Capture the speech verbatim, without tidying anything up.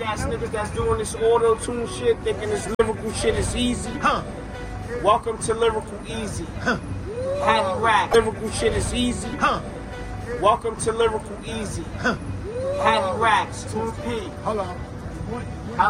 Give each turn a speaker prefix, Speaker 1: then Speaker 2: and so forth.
Speaker 1: ass niggas that's doing this auto tune shit, thinking this lyrical shit is easy. Huh. Welcome to Lyrical Easy. Huh. Hattie Rack. Lyrical shit is easy. Huh. Welcome to Lyrical Easy. Huh. Hattie Racks. two P.
Speaker 2: Hold on.